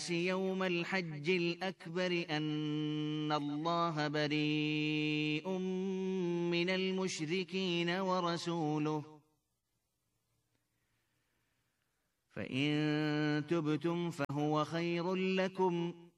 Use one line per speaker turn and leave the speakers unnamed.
يوم الحج الأكبر أن الله بريء من المشركين ورسوله، فإن تبتم فهو خير لكم،